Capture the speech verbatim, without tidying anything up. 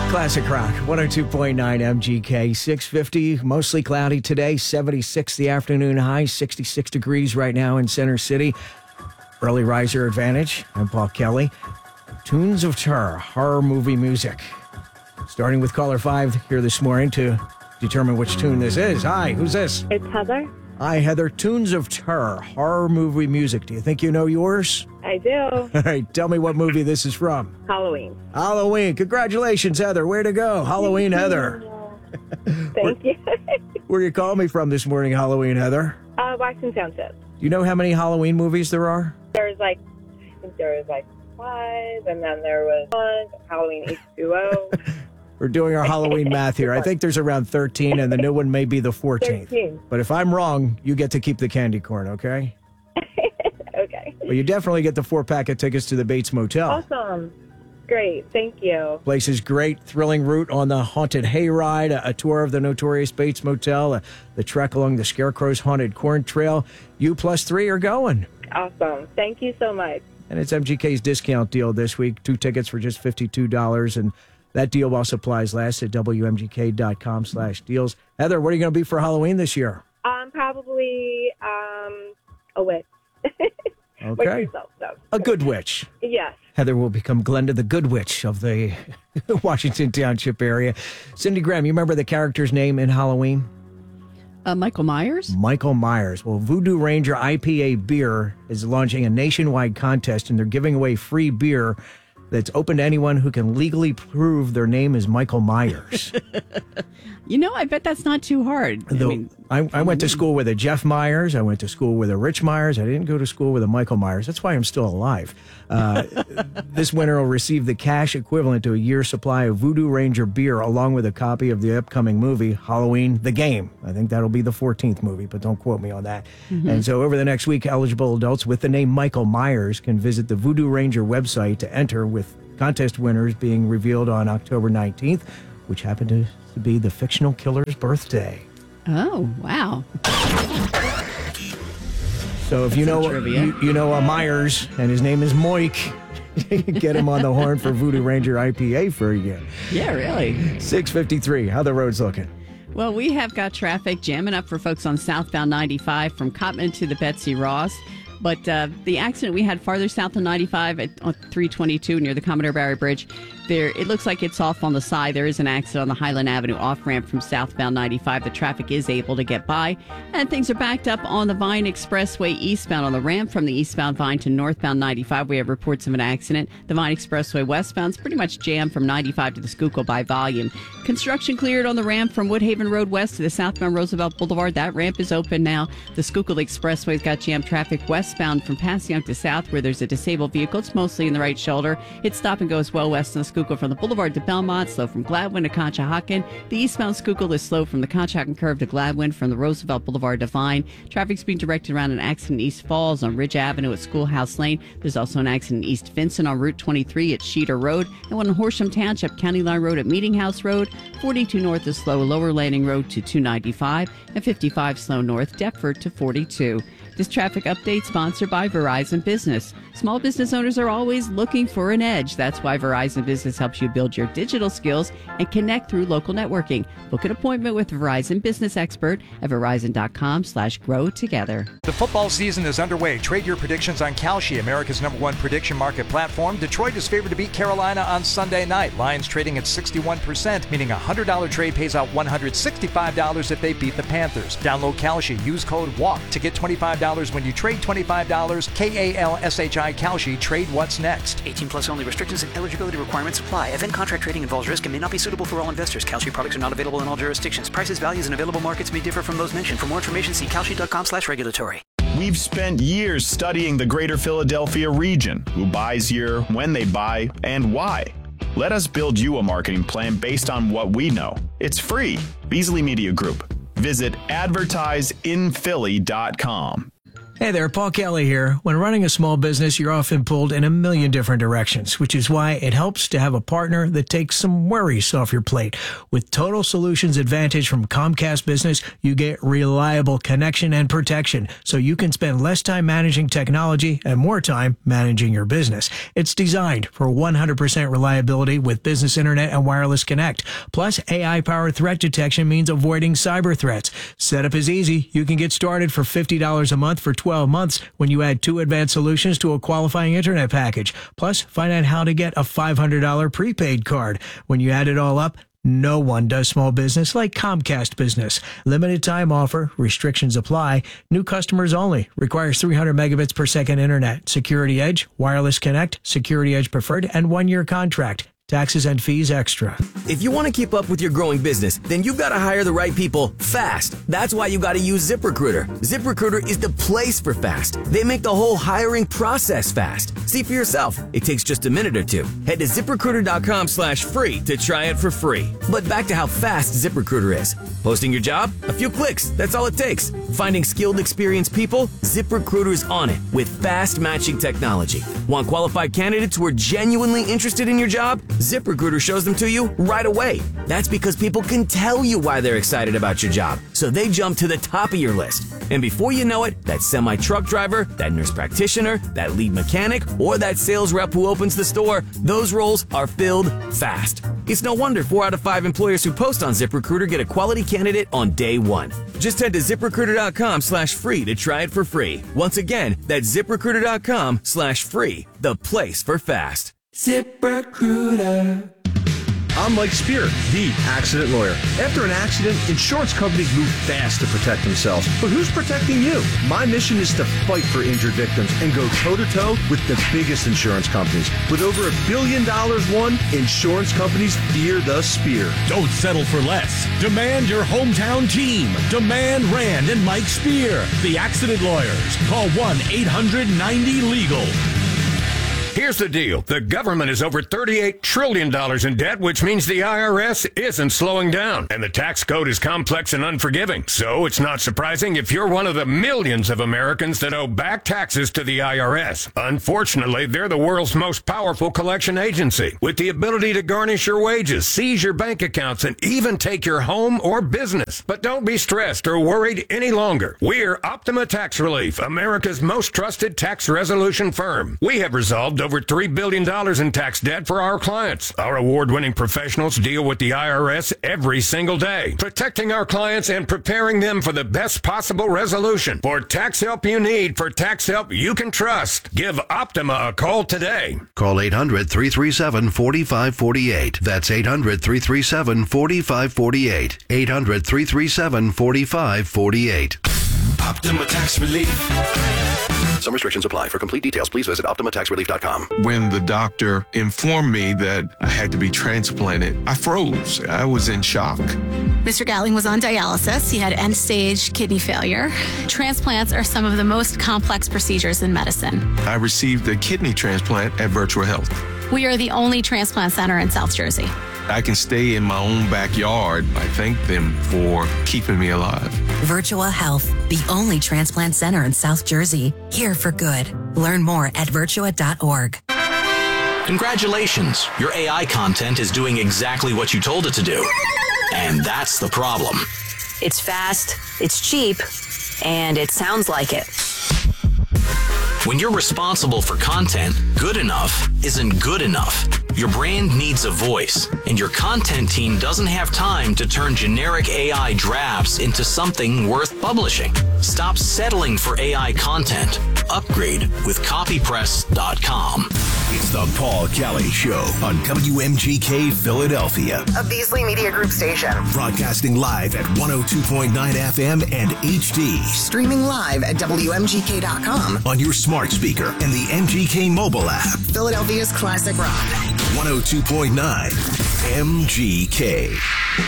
Classic Rock, one oh two point nine M G K, six fifty, mostly cloudy today, seventy-six the afternoon high, sixty-six degrees right now in Center City. Early riser advantage. I'm Paul Kelly. Tunes of Terror, horror movie music. Starting with caller five here this morning to determine which tune this is. Hi, who's this? It's Heather. Hi, Heather. Tunes of Terror, horror movie music. Do you think you know yours? I do. All right, tell me what movie this is from. Halloween. Halloween. Congratulations, Heather. Way to go. Halloween, Heather. Thank you. Where you call me from this morning, Halloween, Heather? uh, Washington Township. Do you know how many Halloween movies there are? There was like, I think there was like five, and then there was one, Halloween H two O. We're doing our Halloween math here. I think there's around thirteen, and the new one may be the fourteenth. thirteen. But if I'm wrong, you get to keep the candy corn, okay? Okay. Well, you definitely get the four-pack of tickets to the Bates Motel. Awesome. Great. Thank you. Place is great. Thrilling route on the haunted hayride, a, a tour of the notorious Bates Motel, a, the trek along the Scarecrow's Haunted Corn Trail. You plus three are going. Awesome. Thank you so much. And it's M G K's discount deal this week. Two tickets for just fifty-two dollars. And that deal while supplies last at W M G K dot com slash deals. Heather, what are you going to be for Halloween this year? Um, probably um, a witch. Okay. Like yourself, so. A good witch. Yes. Heather will become Glenda the Good Witch of the Washington Township area. Cindy Graham, you remember the character's name in Halloween? Uh, Michael Myers? Michael Myers. Well, Voodoo Ranger I P A Beer is launching a nationwide contest, and they're giving away free beer that's open to anyone who can legally prove their name is Michael Myers. You know, I bet that's not too hard. I, Though, mean, I, I went to school with a Jeff Myers. I went to school with a Rich Myers. I didn't go to school with a Michael Myers. That's why I'm still alive. Uh, this winner will receive the cash equivalent to a year's supply of Voodoo Ranger beer, along with a copy of the upcoming movie, Halloween, The Game. I think that'll be the fourteenth movie, but don't quote me on that. Mm-hmm. And so over the next week, eligible adults with the name Michael Myers can visit the Voodoo Ranger website to enter, with contest winners being revealed on October nineteenth, which happened to be the fictional killer's birthday. Oh, wow. So if you know you, you know a Myers and his name is Moik, get him on the horn for Voodoo Ranger I P A for a year. Yeah, really. six fifty-three. How the roads looking? Well, we have got traffic jamming up for folks on southbound ninety-five from Cottman to the Betsy Ross. But uh, the accident we had farther south on ninety-five at on three twenty-two near the Commodore Barry Bridge, there it looks like it's off on the side. There is an accident on the Highland Avenue off-ramp from southbound ninety-five. The traffic is able to get by. And things are backed up on the Vine Expressway eastbound. On the ramp from the eastbound Vine to northbound ninety-five, we have reports of an accident. The Vine Expressway westbound is pretty much jammed from ninety-five to the Schuylkill by volume. Construction cleared on the ramp from Woodhaven Road west to the southbound Roosevelt Boulevard. That ramp is open now. The Schuylkill Expressway's got jammed traffic westbound from Passyunk to south, where there's a disabled vehicle. It's mostly in the right shoulder. It's stop and go as well west in the Schuylkill from the Boulevard to Belmont, slow from Gladwin to Conshohocken. The eastbound Schuylkill is slow from the Conshohocken curve to Gladwin, from the Roosevelt Boulevard to Vine. Traffic's being directed around an accident in East Falls on Ridge Avenue at Schoolhouse Lane. There's also an accident in East Vincent on Route twenty-three at Sheeter Road, and one in Horsham Township, County Line Road at Meeting House Road. forty-two north is slow, Lower Landing Road to two ninety-five, and fifty-five slow north, Deptford to forty-two. This traffic update sponsored by Verizon Business. Small business owners are always looking for an edge. That's why Verizon Business helps you build your digital skills and connect through local networking. Book an appointment with a Verizon Business expert at verizon.com slash grow together. The football season is underway. Trade your predictions on Kalshi, America's number one prediction market platform. Detroit is favored to beat Carolina on Sunday night. Lions trading at sixty-one percent, meaning a one hundred dollars trade pays out one hundred sixty-five dollars if they beat the Panthers. Download Kalshi. Use code WALK to get twenty-five dollars when you trade twenty-five dollars. K A L S H I Kalshi. Trade what's next. eighteen plus only. Restrictions and eligibility requirements apply. Event contract trading involves risk and may not be suitable for all investors. Kalshi products are not available in all jurisdictions. Prices, values, and available markets may differ from those mentioned. For more information, see kalshi.com slash regulatory. We've spent years studying the greater Philadelphia region, who buys here, when they buy, and why. Let us build you a marketing plan based on what we know. It's free. Beasley Media Group. Visit advertise in philly dot com. Hey there, Paul Kelly here. When running a small business, you're often pulled in a million different directions, which is why it helps to have a partner that takes some worries off your plate. With Total Solutions Advantage from Comcast Business, you get reliable connection and protection, so you can spend less time managing technology and more time managing your business. It's designed for one hundred percent reliability with business internet and wireless connect. Plus, A I-powered threat detection means avoiding cyber threats. Setup is easy. You can get started for fifty dollars a month for twelve months when you add two advanced solutions to a qualifying internet package. Plus, find out how to get a five hundred dollars prepaid card. When you add it all up, no one does small business like Comcast Business. Limited time offer. Restrictions apply. New customers only. Requires three hundred megabits per second internet. Security Edge, Wireless Connect, Security Edge Preferred, and one-year contract. Taxes and fees extra. If you want to keep up with your growing business, then you've got to hire the right people fast. That's why you got to use ZipRecruiter. ZipRecruiter is the place for fast. They make the whole hiring process fast. See for yourself. It takes just a minute or two. Head to ZipRecruiter.com slash free to try it for free. But back to how fast ZipRecruiter is. Posting your job? A few clicks. That's all it takes. Finding skilled, experienced people? ZipRecruiter's on it with fast matching technology. Want qualified candidates who are genuinely interested in your job? ZipRecruiter shows them to you right away. That's because people can tell you why they're excited about your job, so they jump to the top of your list. And before you know it, that semi-truck driver, that nurse practitioner, that lead mechanic, or that sales rep who opens the store, those roles are filled fast. It's no wonder four out of five employers who post on ZipRecruiter get a quality candidate on day one. Just head to ZipRecruiter.com slash free to try it for free. Once again, that's ZipRecruiter.com slash free, the place for fast. ZipRecruiter. I'm Mike Spear, the accident lawyer. After an accident, insurance companies move fast to protect themselves. But who's protecting you? My mission is to fight for injured victims and go toe-to-toe with the biggest insurance companies. With over a billion dollars won, insurance companies fear the spear. Don't settle for less. Demand your hometown team. Demand Rand and Mike Spear, the accident lawyers. Call one eight hundred ninety legal. Here's the deal. The government is over thirty-eight trillion dollars in debt, which means the I R S isn't slowing down. And the tax code is complex and unforgiving. So it's not surprising if you're one of the millions of Americans that owe back taxes to the I R S. Unfortunately, they're the world's most powerful collection agency, with the ability to garnish your wages, seize your bank accounts, and even take your home or business. But don't be stressed or worried any longer. We're Optima Tax Relief, America's most trusted tax resolution firm. We have resolved over three billion dollars in tax debt for our clients. Our award-winning professionals deal with the I R S every single day, protecting our clients and preparing them for the best possible resolution. For tax help you need, for tax help you can trust, give Optima a call today. Call eight hundred, three three seven, four five four eight. That's eight hundred, three three seven, four five four eight. eight hundred, three three seven, four five four eight. Optima Tax Relief. Some restrictions apply. For complete details, please visit Optima Tax Relief dot com. When the doctor informed me that I had to be transplanted, I froze. I was in shock. Mister Gatling was on dialysis. He had end-stage kidney failure. Transplants are some of the most complex procedures in medicine. I received a kidney transplant at Virtua Health. We are the only transplant center in South Jersey. I can stay in my own backyard. I thank them for keeping me alive. Virtua Health, the only transplant center in South Jersey. Here for good. Learn more at virtua dot org. Congratulations. Your A I content is doing exactly what you told it to do. And that's the problem. It's fast, it's cheap, and it sounds like it. When you're responsible for content, good enough isn't good enough. Your brand needs a voice, and your content team doesn't have time to turn generic A I drafts into something worth publishing. Stop settling for A I content. Upgrade with copy press dot com. It's the Paul Kelly Show on W M G K Philadelphia, a Beasley Media Group station. Broadcasting live at one oh two point nine F M and H D. Streaming live at W M G K dot com. On your smart speaker and the M G K mobile app. Philadelphia's classic rock. one oh two point nine M G K.